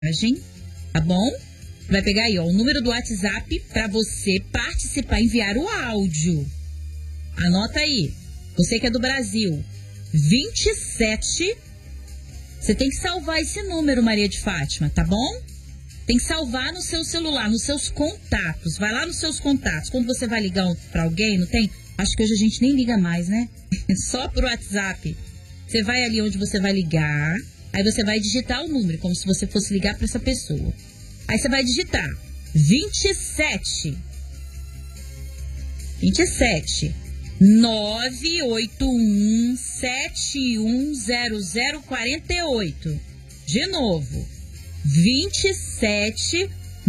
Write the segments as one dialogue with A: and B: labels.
A: tá bom? Vai pegar aí, ó, o número do WhatsApp para você participar, enviar o áudio. Anota aí, você que é do Brasil, 27. Você tem que salvar esse número, Maria de Fátima, tá bom? Tem que salvar no seu celular, nos seus contatos. Vai lá nos seus contatos. Quando você vai ligar pra alguém, não tem? Acho que hoje a gente nem liga mais, né? Só pro WhatsApp. Você vai ali onde você vai ligar, aí você vai digitar o número, como se você fosse ligar pra essa pessoa. Aí você vai digitar 27 981710048. De novo, 27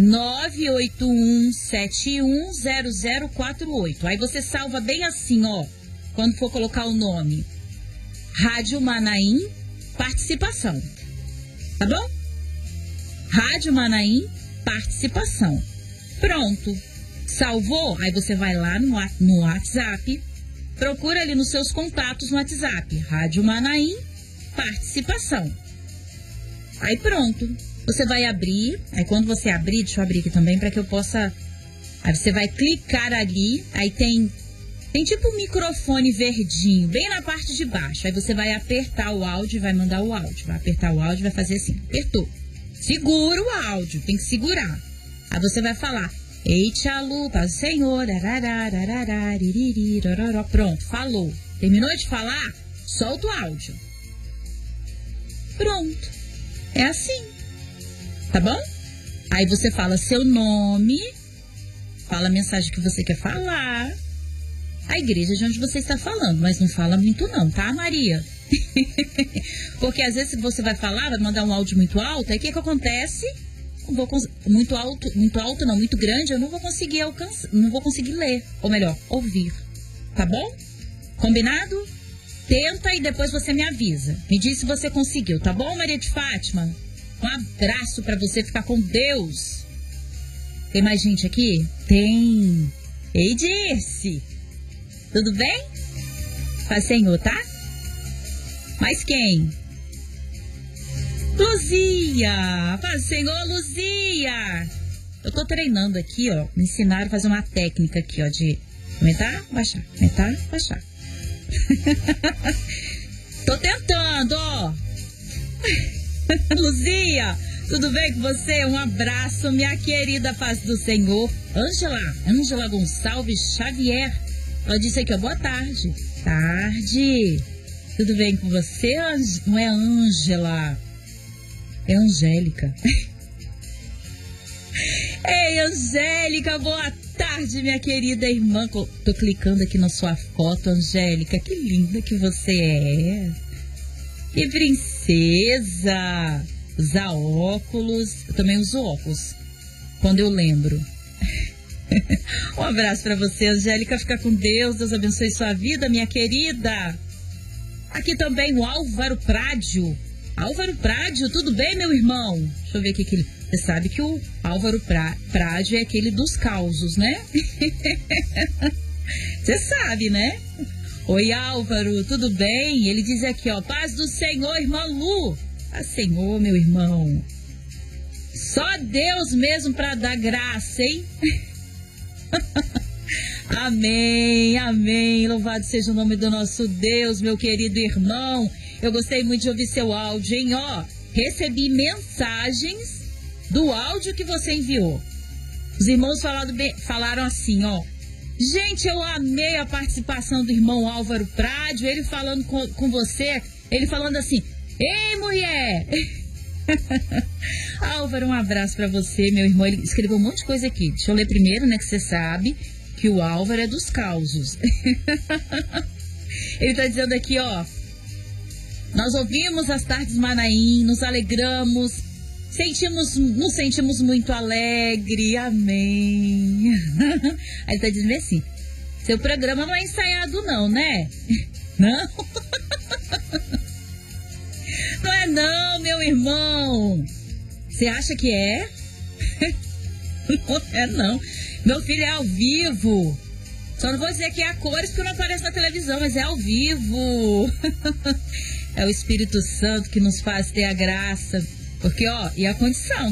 A: 981710048. Aí você salva bem assim, ó, quando for colocar o nome. Rádio Manaim Participação. Tá bom? Rádio Manaim Participação. Pronto. Salvou? Aí você vai lá no WhatsApp, procura ali nos seus contatos no WhatsApp, Rádio Manaim Participação. Aí pronto, você vai abrir, aí quando você abrir, deixa eu abrir aqui também para que eu possa, aí você vai clicar ali, aí tem tipo um microfone verdinho, bem na parte de baixo, aí você vai apertar o áudio e vai mandar o áudio, vai apertar o áudio e vai fazer assim, apertou, segura o áudio, tem que segurar, aí você vai falar, ei tia Lu, paz do Senhor, pronto, falou, terminou de falar, solta o áudio, pronto, é assim, tá bom? Aí você fala seu nome, fala a mensagem que você quer falar, a igreja de onde você está falando, mas não fala muito não, tá, Maria? Porque às vezes você vai falar, vai mandar um áudio muito alto, aí o que acontece? Muito alto não, muito grande, eu não vou conseguir alcançar, não vou conseguir ler, ou melhor, ouvir, tá bom? Combinado? Tenta e depois você me avisa, me diz se você conseguiu, tá bom, Maria de Fátima? Um abraço pra você, ficar com Deus. Tem mais gente aqui? Tem. Ei, Dirce, tudo bem? Paz Senhor, tá? Mais quem? Luzia! Paz Senhor, Luzia! Eu tô treinando aqui, ó. Me ensinaram a fazer uma técnica aqui, ó, de aumentar, baixar, aumentar, baixar. Tô tentando, ó. Luzia, tudo bem com você? Um abraço, minha querida paz do Senhor. Ângela Gonçalves Xavier. Ela disse aqui, ó, boa tarde. Tarde. Tudo bem com você? Não é Ângela, é Angélica. Ei, Angélica, boa tarde, minha querida irmã. Tô clicando aqui na sua foto, Angélica. Que linda que você é. Que princesa. Usar óculos. Eu também uso óculos quando eu lembro. Um abraço pra você, Angélica. Fica com Deus. Deus abençoe sua vida, minha querida. Aqui também o Álvaro Prádio. Álvaro Prádio, tudo bem, meu irmão? Deixa eu ver aqui. Você sabe que o Álvaro Prádio é aquele dos causos, né? Você sabe, né? Oi, Álvaro, tudo bem? Ele diz aqui, ó, paz do Senhor, irmã Lu. Paz do Senhor, meu irmão. Só Deus mesmo pra dar graça, hein? Amém, amém. Louvado seja o nome do nosso Deus, meu querido irmão. Eu gostei muito de ouvir seu áudio, hein? Ó, recebi mensagens do áudio que você enviou. Os irmãos falaram assim, ó. Gente, eu amei a participação do irmão Álvaro Prádio. Ele falando com você, ele falando assim, ei, mulher! Álvaro, um abraço pra você, meu irmão. Ele escreveu um monte de coisa aqui. Deixa eu ler primeiro, né, que você sabe que o Álvaro é dos causos. Ele tá dizendo aqui, ó. Nós ouvimos as tardes Manaim, nos alegramos, nos sentimos muito alegre, amém. Aí ele tá dizendo assim, seu programa não é ensaiado não, né? Não? Não é não, meu irmão. Você acha que é? Não é não. Meu filho é ao vivo. Só não vou dizer que é a cores porque não aparece na televisão, mas é ao vivo. É o Espírito Santo que nos faz ter a graça Porque, ó, e a condição